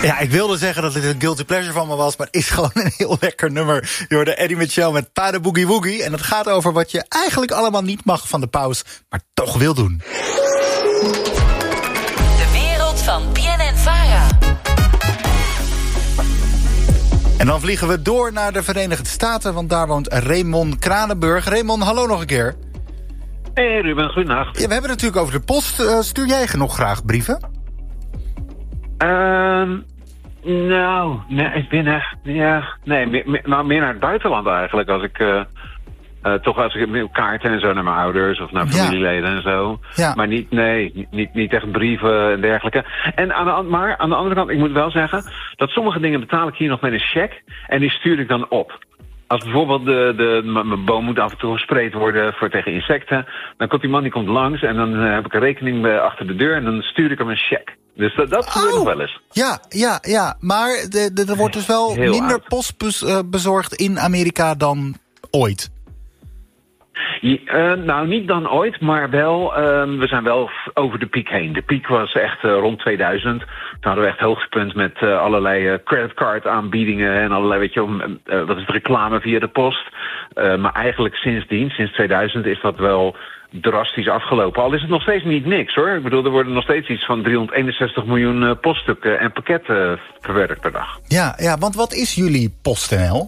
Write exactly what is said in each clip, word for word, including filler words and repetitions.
Ja, ik wilde zeggen dat dit een guilty pleasure van me was, maar het is gewoon een heel lekker nummer. Je hoorde Eddie Mitchell met Pa de Boogie Woogie. En het gaat over wat je eigenlijk allemaal niet mag van de paus, maar toch wil doen. De wereld van B N N Vara. En dan vliegen we door naar de Verenigde Staten, want daar woont Raymond Kranenburg. Raymond, hallo nog een keer. Hey Ruben, goedenacht. Ja, we hebben het natuurlijk over de post. Uh, stuur jij nog graag brieven? Uh, nou, nee, ik ben echt, ja, nee, meer, meer, nou, meer naar het buitenland eigenlijk. Als ik, uh, uh, toch als ik kaarten en zo naar mijn ouders of naar familieleden ja. en zo. Ja. Maar niet, nee, niet, niet echt brieven en dergelijke. En aan de, maar aan de andere kant, ik moet wel zeggen, dat sommige dingen betaal ik hier nog met een cheque en die stuur ik dan op. Als bijvoorbeeld de, de, mijn boom moet af en toe gespreid worden voor tegen insecten, dan komt die man die komt langs en dan uh, heb ik een rekening uh, achter de deur en dan stuur ik hem een cheque. Dus dat, dat gebeurt oh. nog wel eens. Ja, ja, ja. Maar er wordt dus wel Heel minder oud. post bez, uh, bezorgd in Amerika dan ooit. Ja, uh, nou, niet dan ooit, maar wel, uh, we zijn wel over de piek heen. De piek was echt uh, rond tweeduizend. Toen hadden we echt hoogtepunt met uh, allerlei uh, creditcard aanbiedingen en allerlei, weet je, uh, wat is het, reclame via de post. Uh, maar eigenlijk sindsdien, sinds tweeduizend, is dat wel drastisch afgelopen. Al is het nog steeds niet niks, hoor. Ik bedoel, er worden nog steeds iets van driehonderdeenenzestig miljoen uh, poststukken en pakketten uh, verwerkt per dag. Ja, ja, want wat is jullie PostNL?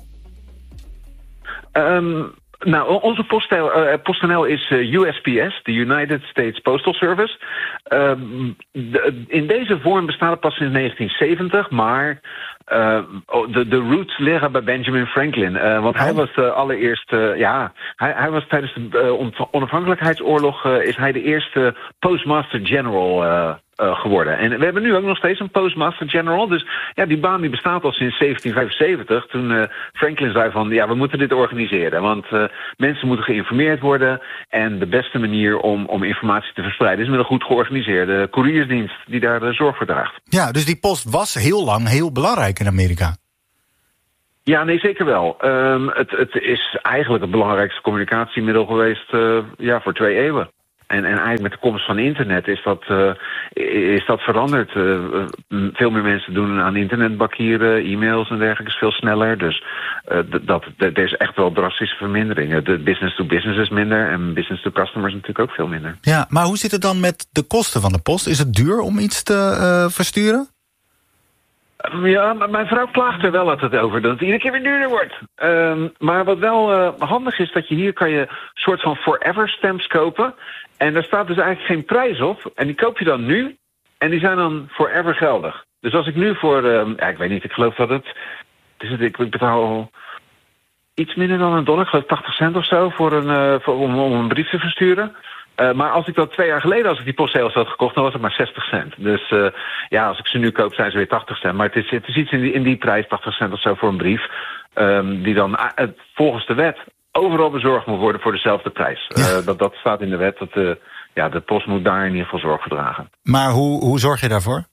Um, Nou, onze PostNL, uh, PostNL is uh, U S P S, de United States Postal Service. Uh, de, in deze vorm bestaat het pas sinds negentien zeventig, maar uh, de, de roots liggen bij Benjamin Franklin. Uh, want oh. hij was de allereerste, ja, hij, hij was tijdens de uh, onafhankelijkheidsoorlog uh, is hij de eerste Postmaster General uh, Uh, geworden. En we hebben nu ook nog steeds een Postmaster General. Dus ja, die baan die bestaat al sinds zeventien vijfenzeventig. Toen uh, Franklin zei van, ja, we moeten dit organiseren. Want uh, mensen moeten geïnformeerd worden. En de beste manier om, om informatie te verspreiden is met een goed georganiseerde couriersdienst die daar uh, zorg voor draagt. Ja, dus die post was heel lang heel belangrijk in Amerika. Ja, nee, zeker wel. Um, het, het is eigenlijk het belangrijkste communicatiemiddel geweest uh, ja, voor twee eeuwen. En, en eigenlijk met de komst van internet is dat, uh, is dat veranderd. Uh, veel meer mensen doen aan internetbankieren, e-mails en dergelijke is veel sneller. Dus uh, dat, er is echt wel drastische verminderingen. De business to business is minder en business to customers natuurlijk ook veel minder. Ja, maar hoe zit het dan met de kosten van de post? Is het duur om iets te uh, versturen? Ja, maar mijn vrouw klaagt er wel altijd over dat het iedere keer weer duurder wordt. Um, maar wat wel uh, handig is, dat je hier kan je een soort van forever stamps kopen. En daar staat dus eigenlijk geen prijs op. En die koop je dan nu. En die zijn dan forever geldig. Dus als ik nu voor, uh, ja, ik weet niet, ik geloof dat het, is het ik betaal iets minder dan een dollar, ik geloof tachtig cent of zo, voor een, uh, voor, om, om een brief te versturen. Uh, maar als ik dat twee jaar geleden, als ik die postzegels had gekocht, dan was het maar zestig cent. Dus uh, ja, als ik ze nu koop, zijn ze weer tachtig cent. Maar het is, het is iets in die, in die prijs, tachtig cent of zo voor een brief, um, die dan uh, volgens de wet overal bezorgd moet worden voor dezelfde prijs. Ja. Uh, dat, dat staat in de wet, dat uh, ja, de post moet daar in ieder geval zorg voor dragen. Maar hoe, hoe zorg je daarvoor?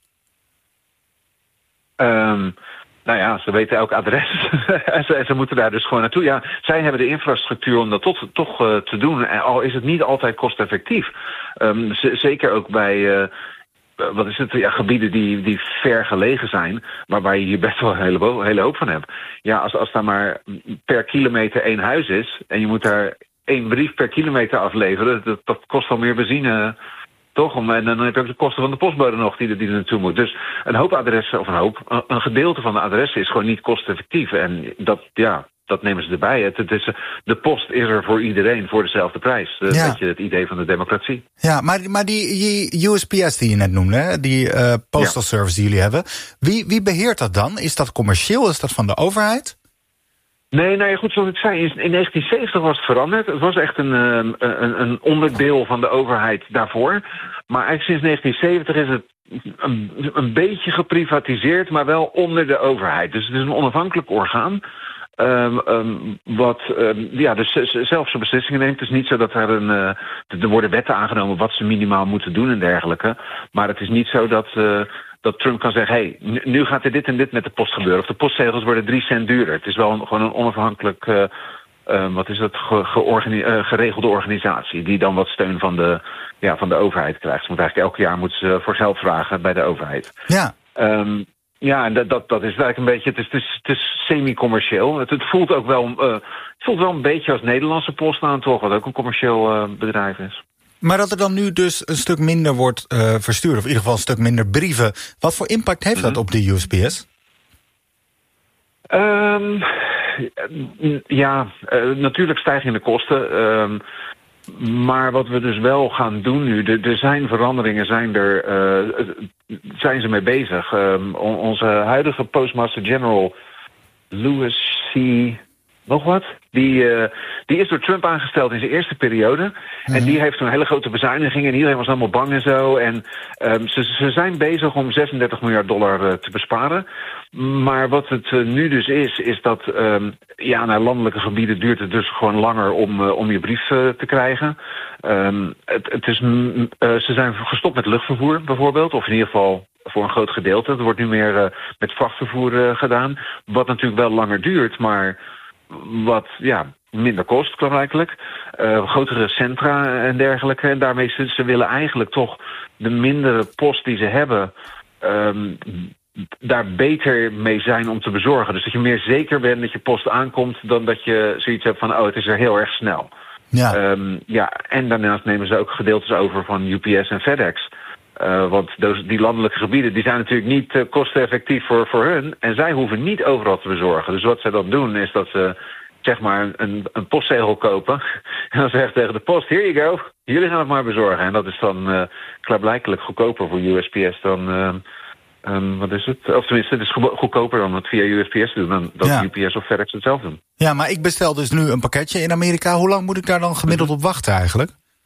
Um, Nou ja, ze weten elk adres. en, ze, en ze moeten daar dus gewoon naartoe. Ja, zij hebben de infrastructuur om dat toch, toch uh, te doen. En al is het niet altijd kosteffectief. Um, z- zeker ook bij uh, wat is het, ja, gebieden die, die ver gelegen zijn, maar waar je hier best wel een hele, een hele hoop van hebt. Ja, als, als daar maar per kilometer één huis is en je moet daar één brief per kilometer afleveren, dat, dat kost al meer benzine. Toch? En dan heb je ook de kosten van de postbode nog die, die er naartoe moet. Dus een hoop adressen, of een hoop, een gedeelte van de adressen is gewoon niet kosteffectief. En dat, ja, dat nemen ze erbij. Het, het is, de post is er voor iedereen voor dezelfde prijs. Dat is ja. het idee van de democratie. Ja, maar, maar die, die U S P S die je net noemde, hè? die uh, postal ja. service die jullie hebben, wie, wie beheert dat dan? Is dat commercieel? Is dat van de overheid? Nee, nou ja, goed, zoals ik zei, in negentien zeventig was het veranderd. Het was echt een, een, een onderdeel van de overheid daarvoor. Maar eigenlijk sinds negentien zeventig is het een, een beetje geprivatiseerd, maar wel onder de overheid. Dus het is een onafhankelijk orgaan. Um, um, wat um, ja, dus zelf zijn beslissingen neemt. Het is niet zo dat er een uh, er worden wetten aangenomen wat ze minimaal moeten doen en dergelijke. Maar het is niet zo dat Uh, dat Trump kan zeggen, hé, hey, nu gaat er dit en dit met de post gebeuren. Of de postzegels worden drie cent duurder. Het is wel een, gewoon een onafhankelijk, uh, uh, wat is het, ge, georgani- uh, geregelde organisatie, die dan wat steun van de, ja, van de overheid krijgt. Ze moet eigenlijk elk jaar moet ze voor geld vragen bij de overheid. Ja. Um, Ja, en dat, dat, dat is eigenlijk een beetje, het is, het is, het is semi-commercieel. Het, het voelt ook wel, uh, het voelt wel een beetje als Nederlandse Post aan, toch, wat ook een commercieel uh, bedrijf is. Maar dat er dan nu dus een stuk minder wordt uh, verstuurd, of in ieder geval een stuk minder brieven. Wat voor impact heeft mm-hmm. dat op de U S P S? Um, ja, uh, natuurlijk stijgende kosten. Um, maar wat we dus wel gaan doen nu, er, er zijn veranderingen, zijn, er, uh, zijn ze mee bezig. Um, onze huidige Postmaster-General, Louis C. nog wat, die, uh, die is door Trump aangesteld in zijn eerste periode. Mm-hmm. En die heeft een hele grote bezuiniging en iedereen was allemaal bang en zo. En um, ze, ze zijn bezig om zesendertig miljard dollar uh, te besparen. Maar wat het uh, nu dus is, is dat um, ja, naar landelijke gebieden duurt het dus gewoon langer om, uh, om je brief uh, te krijgen. Um, het, het is, uh, ze zijn gestopt met luchtvervoer bijvoorbeeld, of in ieder geval voor een groot gedeelte. Het wordt nu meer uh, met vrachtvervoer uh, gedaan, wat natuurlijk wel langer duurt, maar wat ja, minder kost, klaarblijkelijk. Uh, grotere centra en dergelijke. En daarmee ze, ze willen eigenlijk toch de mindere post die ze hebben, Um, daar beter mee zijn om te bezorgen. Dus dat je meer zeker bent dat je post aankomt dan dat je zoiets hebt van, oh, het is er heel erg snel. Ja. Um, ja, en daarnaast nemen ze ook gedeeltes over van U P S en FedEx. Uh, want die landelijke gebieden die zijn natuurlijk niet uh, kosteneffectief voor, voor hun. En zij hoeven niet overal te bezorgen. Dus wat zij dan doen is dat ze zeg maar een, een postzegel kopen. En dan zeggen tegen de post, here you go. Jullie gaan het maar bezorgen. En dat is dan uh, klaarblijkelijk goedkoper voor U S P S dan Uh, Um, wat is het? Of tenminste, het is goedkoper dan het via U S P S doen dan dat ja. U P S of FedEx het zelf doen. Ja, maar ik bestel dus nu een pakketje in Amerika. Hoe lang moet ik daar dan gemiddeld op wachten eigenlijk?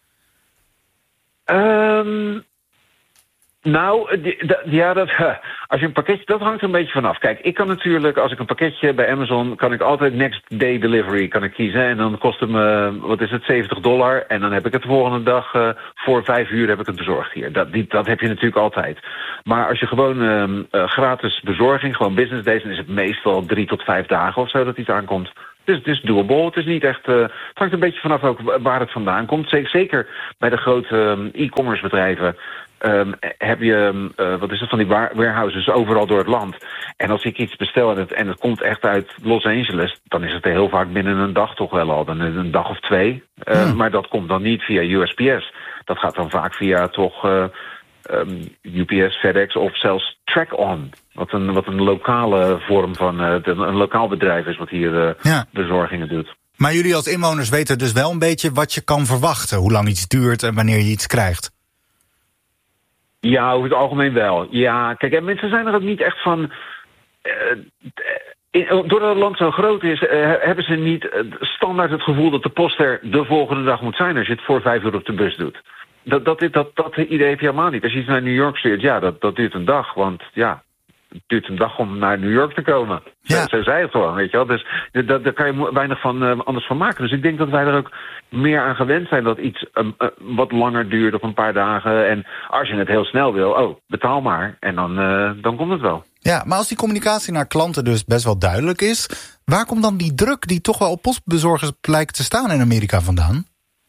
Um, nou, die, dat, ja, dat, als je een pakketje, dat hangt er een beetje vanaf. Kijk, ik kan natuurlijk, als ik een pakketje bij Amazon, kan ik altijd next day delivery kan ik kiezen. En dan kost het me, wat is het, zeventig dollar. En dan heb ik het de volgende dag, uh, voor vijf uur heb ik het bezorgd hier. Dat, die, dat heb je natuurlijk altijd. Maar als je gewoon uh, uh, gratis bezorging, gewoon business days, dan is het meestal drie tot vijf dagen of zo dat iets aankomt. Dus het is doable. Het is niet echt. Uh, het hangt een beetje vanaf ook waar het vandaan komt. Zeker bij de grote um, e-commerce bedrijven. Um, heb je, uh, wat is het, van die warehouses overal door het land. En als ik iets bestel en het, en het komt echt uit Los Angeles, dan is het heel vaak binnen een dag toch wel al. Dan een dag of twee. Uh, hmm. Maar dat komt dan niet via U S P S. Dat gaat dan vaak via toch uh, um, U P S, FedEx of zelfs Track-On. Wat een, wat een lokale vorm van, uh, een, een lokaal bedrijf is wat hier uh, ja. bezorgingen doet. Maar jullie als inwoners weten dus wel een beetje wat je kan verwachten. Hoe lang iets duurt en wanneer je iets krijgt. Ja, over het algemeen wel. Ja, kijk, en mensen zijn er ook niet echt van. Uh, in, doordat het land zo groot is, uh, hebben ze niet uh, standaard het gevoel dat de post er de volgende dag moet zijn als je het voor vijf uur op de bus doet. Dat, dat, dat, dat, dat idee heb je helemaal niet. Als je iets naar New York stuurt, ja, dat, dat duurt een dag. Want ja, het duurt een dag om naar New York te komen. Ja. Zo, zo zei het gewoon, weet je wel. Dus dat, daar kan je weinig van, uh, anders van maken. Dus ik denk dat wij er ook meer aan gewend zijn dat iets uh, uh, wat langer duurt of een paar dagen. En als je het heel snel wil, oh, betaal maar. En dan, uh, dan komt het wel. Ja, maar als die communicatie naar klanten dus best wel duidelijk is, waar komt dan die druk die toch wel op postbezorgers lijkt te staan in Amerika vandaan?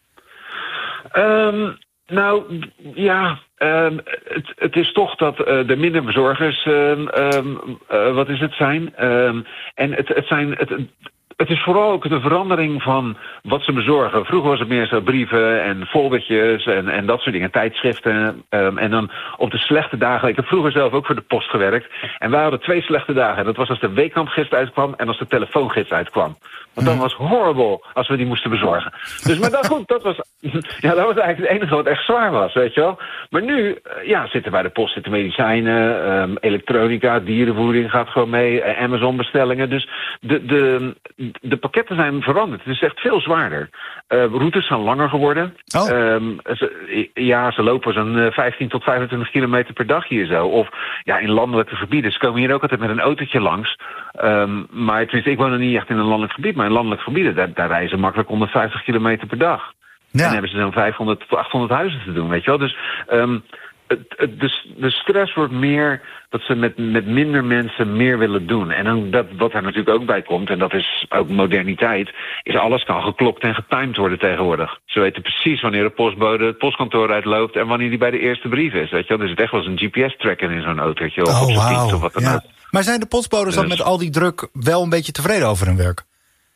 Um, nou, ja, um, het, het is toch dat uh, er minder bezorgers, um, um, uh, wat is het, zijn. Um, en het, het zijn... Het, Het is vooral ook de verandering van wat ze bezorgen. Vroeger was het meer zo brieven en foldertjes en, en dat soort dingen, tijdschriften. Um, en dan op de slechte dagen, ik heb vroeger zelf ook voor de post gewerkt. En wij hadden twee slechte dagen. Dat was als de weekkampgids uitkwam en als de telefoongids uitkwam. Want dan was het horrible als we die moesten bezorgen. Dus maar dat goed, dat was, ja, dat was eigenlijk het enige wat echt zwaar was, weet je wel. Maar nu, ja, zitten bij de post zitten medicijnen, um, elektronica, dierenvoeding gaat gewoon mee, Amazon bestellingen. Dus de, de, de pakketten zijn veranderd. Het is echt veel zwaarder. Uh, routes zijn langer geworden. Oh. Um, ze, ja, ze lopen zo'n vijftien tot vijfentwintig kilometer per dag hier zo. Of ja, in landelijke gebieden. Ze komen hier ook altijd met een autootje langs. Um, maar tenminste, ik woon er niet echt in een landelijk gebied, maar in landelijke gebieden, daar, daar reizen makkelijk honderdvijftig kilometer per dag. Ja. En dan hebben ze zo'n vijfhonderd tot achthonderd huizen te doen, weet je wel. Dus um, het, het, de, de stress wordt meer dat ze met, met minder mensen meer willen doen. En dan dat, wat er natuurlijk ook bij komt, en dat is ook moderniteit, is alles kan geklokt en getimed worden tegenwoordig. Ze weten precies wanneer de postbode het postkantoor uitloopt en wanneer die bij de eerste brief is, weet je wel. Dus het echt wel eens een G P S-tracker in zo'n autootje of oh, op zijn wow. fiets of wat dan ja. ook. Maar zijn de postbodes dan Dus- met al die druk wel een beetje tevreden over hun werk?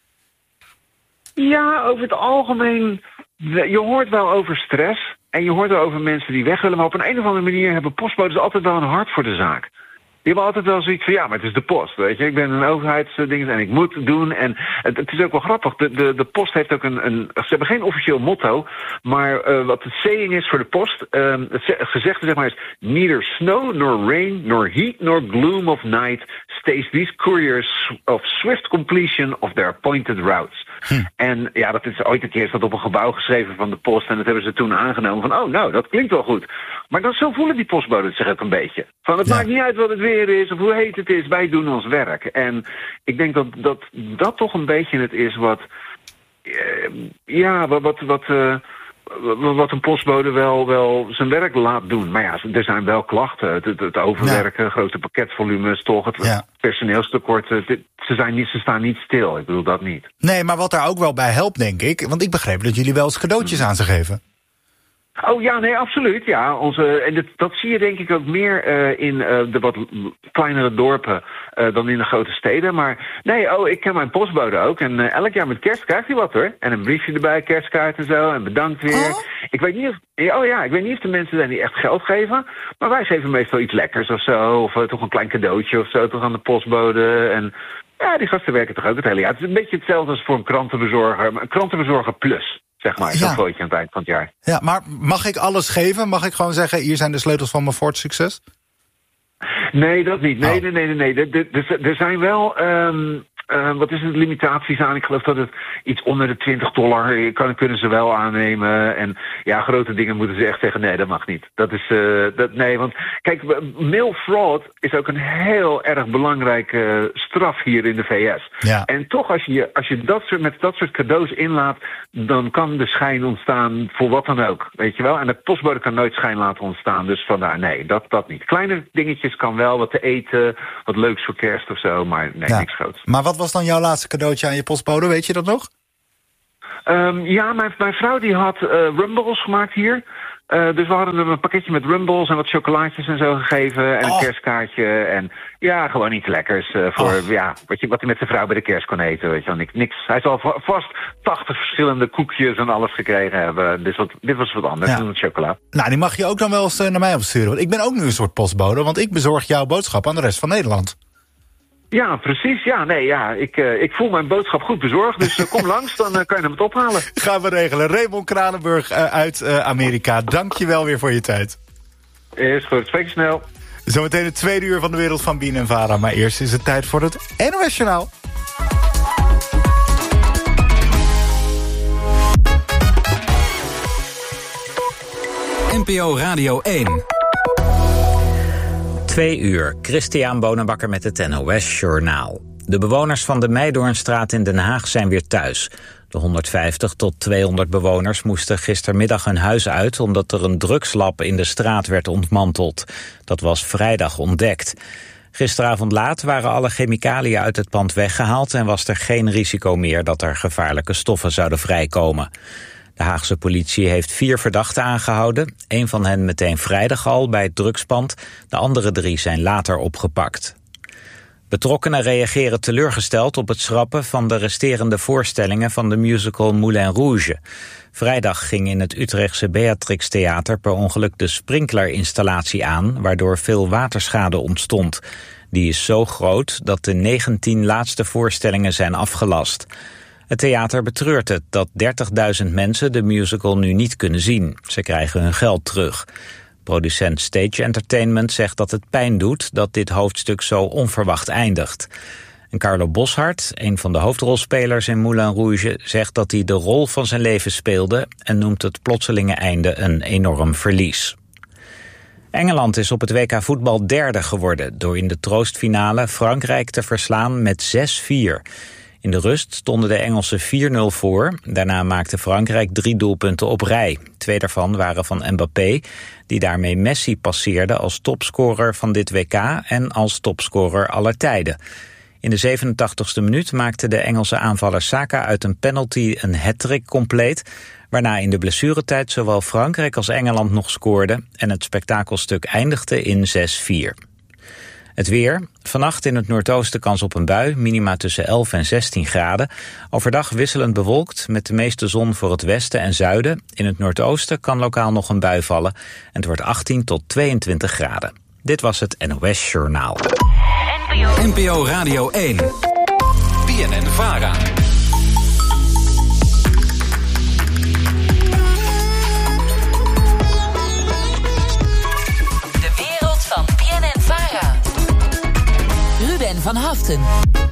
Ja, over het algemeen. Je hoort wel over stress. En je hoort wel over mensen die weg willen. Maar op een, een of andere manier hebben postbodes altijd wel een hart voor de zaak. Die hebben altijd wel zoiets van, ja, maar het is de post, weet je. Ik ben een overheidsding en ik moet het doen. En het, het is ook wel grappig. De, de, de post heeft ook een, een... Ze hebben geen officieel motto. Maar uh, wat het saying is voor de post... Um, het gezegde, zeg maar, is... Neither snow, nor rain, nor heat, nor gloom of night... stays these couriers of swift completion of their appointed routes. Hm. En ja, dat is ooit een keer is dat op een gebouw geschreven van de post... en dat hebben ze toen aangenomen van, oh, nou, dat klinkt wel goed. Maar dan zo voelen die postboden zich ook een beetje. Van, het ja. maakt niet uit wat het weer is of hoe heet het is, wij doen ons werk. En ik denk dat dat, dat toch een beetje het is wat... Uh, ja, wat... wat, wat uh, wat een postbode wel, wel zijn werk laat doen. Maar ja, er zijn wel klachten. Het, het, het overwerken, ja. grote pakketvolumes, toch, het ja. personeelstekort. Het, ze, zijn niet, ze staan niet stil, ik bedoel dat niet. Nee, maar wat daar ook wel bij helpt, denk ik... want ik begreep dat jullie wel eens cadeautjes hmm. aan ze geven. Oh ja, nee, absoluut. Ja, onze, en dat, dat zie je denk ik ook meer uh, in uh, de wat kleinere dorpen uh, dan in de grote steden. Maar nee, oh, ik ken mijn postbode ook. En uh, elk jaar met kerst krijgt hij wat hoor. En een briefje erbij, kerstkaart en zo. En bedankt weer. Oh, ik weet niet of, oh ja, ik weet niet of de mensen zijn die echt geld geven. Maar wij geven meestal iets lekkers of zo. Of uh, toch een klein cadeautje of zo toch aan de postbode. En ja, die gasten werken toch ook het hele jaar. Het is een beetje hetzelfde als voor een krantenbezorger. Maar een krantenbezorger plus. Zeg maar, zo'n gooitje aan het eind van het jaar. Ja, maar mag ik alles geven? Mag ik gewoon zeggen, hier zijn de sleutels van mijn Ford Succes? Nee, dat niet. Nee, oh. nee, nee, nee. nee. Er zijn wel... Um, uh, wat is het, limitaties aan? Ik geloof dat het iets onder de twintig dollar kan, kunnen ze wel aannemen. En ja, grote dingen moeten ze echt zeggen, nee, dat mag niet. Dat is, uh, dat, nee, want kijk, mail fraud is ook een heel erg belangrijke straf hier in de V S. Ja. En toch, als je, als je dat soort, met dat soort cadeaus inlaat, dan kan de schijn ontstaan voor wat dan ook, weet je wel. En de postbode kan nooit schijn laten ontstaan, dus vandaar, nee, dat, dat niet. Kleine dingetjes kan wel, wat te eten, wat leuks voor kerst of zo, maar nee, ja. niks groots. Maar wat was dan jouw laatste cadeautje aan je postbode, weet je dat nog? Um, ja, mijn, mijn vrouw die had uh, rumballs gemaakt hier. Uh, dus we hadden hem een pakketje met rumballs en wat chocolaatjes en zo gegeven. En oh. een kerstkaartje. En ja, gewoon iets lekkers. Uh, voor oh. ja, wat, je, wat hij met zijn vrouw bij de kerst kon eten. Weet je wel, niks, niks. Hij zal vast tachtig verschillende koekjes en alles gekregen hebben. Dus wat, dit was wat anders dan ja. chocola. Nou, die mag je ook dan wel eens uh, naar mij opsturen. Want ik ben ook nu een soort postbode. Want ik bezorg jouw boodschap aan de rest van Nederland. Ja, precies. Ja, nee, ja. Ik, uh, ik voel mijn boodschap goed bezorgd. Dus uh, kom langs, dan uh, kan je hem het ophalen. Gaan we regelen. Raymond Kranenburg uh, uit uh, Amerika. Dank je wel weer voor je tijd. Is goed. Spreek je snel. Zometeen het tweede uur van de wereld van B N N Vara. Maar eerst is het tijd voor het N O S Journaal. N P O Radio één. Twee uur, Christian Bonenbakker met het N O S Journaal. De bewoners van de Meidoornstraat in Den Haag zijn weer thuis. De honderdvijftig tot tweehonderd bewoners moesten gistermiddag hun huis uit, omdat er een drugslab in de straat werd ontmanteld. Dat was vrijdag ontdekt. Gisteravond laat waren alle chemicaliën uit het pand weggehaald en was er geen risico meer dat er gevaarlijke stoffen zouden vrijkomen. De Haagse politie heeft vier verdachten aangehouden. Een van hen meteen vrijdag al bij het drugspand. De andere drie zijn later opgepakt. Betrokkenen reageren teleurgesteld op het schrappen van de resterende voorstellingen van de musical Moulin Rouge. Vrijdag ging in het Utrechtse Beatrix Theater per ongeluk de sprinklerinstallatie aan, waardoor veel waterschade ontstond. Die is zo groot dat de negentien laatste voorstellingen zijn afgelast. Het theater betreurt het dat dertigduizend mensen de musical nu niet kunnen zien. Ze krijgen hun geld terug. Producent Stage Entertainment zegt dat het pijn doet dat dit hoofdstuk zo onverwacht eindigt. En Carlo Boszhard, een van de hoofdrolspelers in Moulin Rouge, zegt dat hij de rol van zijn leven speelde en noemt het plotselinge einde een enorm verlies. Engeland is op het W K voetbal derde geworden door in de troostfinale Frankrijk te verslaan met zes vier. In de rust stonden de Engelsen vier nul voor. Daarna maakte Frankrijk drie doelpunten op rij. Twee daarvan waren van Mbappé, die daarmee Messi passeerde als topscorer van dit W K en als topscorer aller tijden. In de zevenentachtigste minuut maakte de Engelse aanvaller Saka uit een penalty een hat-trick compleet, waarna in de blessuretijd zowel Frankrijk als Engeland nog scoorden en het spektakelstuk eindigde in zes vier. Het weer. Vannacht in het noordoosten kans op een bui, minima tussen elf en zestien graden. Overdag wisselend bewolkt met de meeste zon voor het westen en zuiden. In het noordoosten kan lokaal nog een bui vallen. En het wordt achttien tot tweeëntwintig graden. Dit was het N O S Journaal. N P O Radio één. B N N Vara. De wereld van B N N Vara. Ruben van Haften.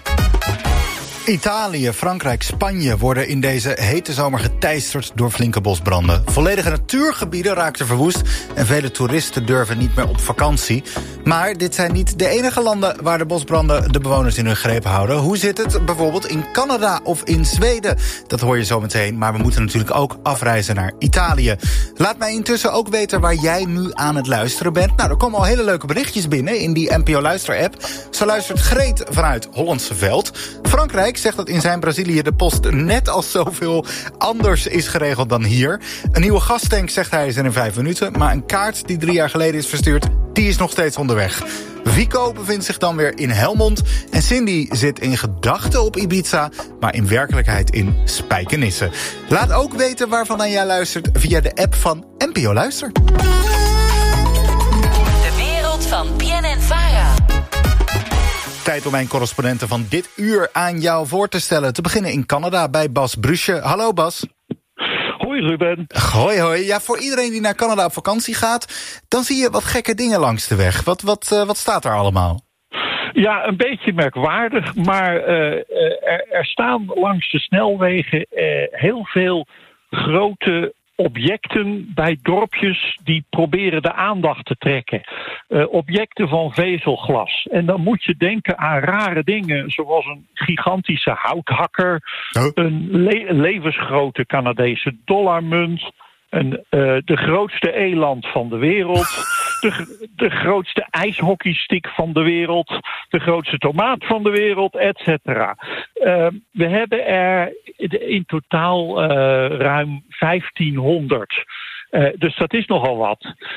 Italië, Frankrijk, Spanje worden in deze hete zomer geteisterd door flinke bosbranden. Volledige natuurgebieden raakten verwoest en vele toeristen durven niet meer op vakantie. Maar dit zijn niet de enige landen waar de bosbranden de bewoners in hun greep houden. Hoe zit het bijvoorbeeld in Canada of in Zweden? Dat hoor je zo meteen, maar we moeten natuurlijk ook afreizen naar Italië. Laat mij intussen ook weten waar jij nu aan het luisteren bent. Nou, er komen al hele leuke berichtjes binnen in die N P O Luister-app. Zo luistert Greet vanuit Hollandse Veld. Frankrijk zegt dat in zijn Brazilië de post net als zoveel anders is geregeld dan hier. Een nieuwe gastank, zegt hij, is er in vijf minuten. Maar een kaart die drie jaar geleden is verstuurd, die is nog steeds onderweg. Vico bevindt zich dan weer in Helmond. En Cindy zit in gedachten op Ibiza, maar in werkelijkheid in Spijkenisse. Laat ook weten waarvan aan jij luistert via de app van N P O Luister. De wereld van B N N Vara. Tijd om mijn correspondenten van dit uur aan jou voor te stellen. Te beginnen in Canada bij Bas Brusje. Hallo Bas. Hoi Ruben. Hoi hoi. Ja, voor iedereen die naar Canada op vakantie gaat, dan zie je wat gekke dingen langs de weg. Wat, wat, uh, wat staat er allemaal? Ja, een beetje merkwaardig, maar uh, er, er staan langs de snelwegen uh, heel veel grote objecten bij dorpjes die proberen de aandacht te trekken. Uh, objecten van vezelglas. En dan moet je denken aan rare dingen, zoals een gigantische houthakker, oh. een le- levensgrote Canadese dollarmunt, een, uh, de grootste eland van de wereld, de, de grootste ijshockeystick van de wereld, de grootste tomaat van de wereld, et cetera. Uh, we hebben er in totaal uh, ruim vijftienhonderd. Uh, dus dat is nogal wat.